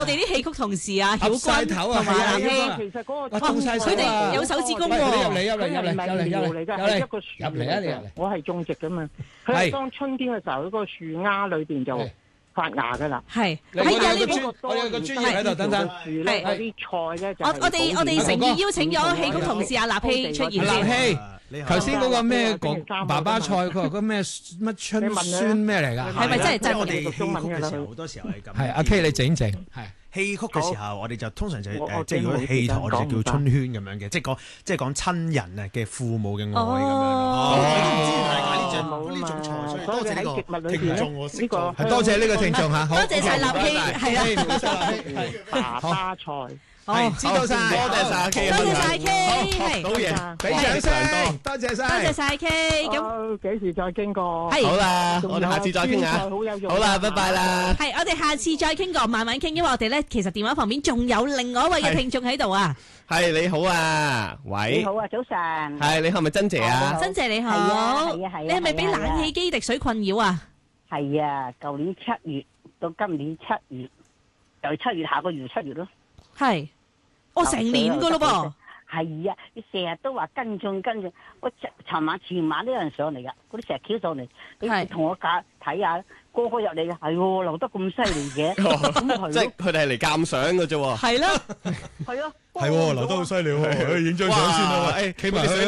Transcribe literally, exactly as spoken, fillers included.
我哋啲戲曲同事啊，曉君頭啊， 同埋藍希， 其實嗰個佢哋有手指公喎。 入嚟入嚟入嚟入嚟入嚟嚟㗎，係一個樹入嚟啊！你入嚟。 我係種植㗎嘛。佢係當春天嘅時候，嗰個樹丫裏邊就發芽㗎啦。 係。 係啊！呢個我有個專業喺度，等等。 係。有啲菜咧就。 我我哋我哋誠意邀請咗戲曲同事阿立希出現先。 立希。頭先嗰個咩講爸爸菜，佢話嗰咩乜春酸咩嚟㗎？ 係咪真係真？ 我哋讀中文嘅時候，好多時候係咁。 係阿 K，你整整。係戲曲嘅時候，我哋就通常就誒，即係如果戲台，我哋就叫春圈咁樣嘅，即係講即係講親人啊嘅父母嘅愛咁樣咯。呢種呢種菜，所以多謝呢個聽眾，我識咗。 係多謝呢個聽眾嚇， 多謝曬立希，係啊， 爸爸菜。 係，知道晒， 多謝晒阿 K， 多謝晒 K， 好嘢， 俾掌聲，多謝晒， 多謝晒 K，咁幾時再傾過？ 係， 好啦，我哋下次再傾下，好啦，拜拜啦。 係，我哋下次再傾過，慢慢傾，因為我哋咧其實電話旁邊仲有另外一位嘅聽眾喺度啊。 係你好啊，喂。 你好啊，早晨。 係，你係咪珍姐啊？ 珍姐你好。 係啊，係啊，係啊。 你係咪俾冷氣機滴水困擾啊？ 係啊，舊年七月到今年七月，又七月下個月七月咯。 係。哦，成年噶咯噃， 係啊！你成日都話跟進跟進，我尋晚前晚都有人上嚟噶，嗰啲石橋上嚟，你同我解睇下，個個入嚟嘅係喎，流得咁犀利嘅， 即係佢哋係嚟鑑賞嘅啫喎。 係咯， 係咯， 係喎，流得好犀利喎，影張相先啦，誒，企埋去。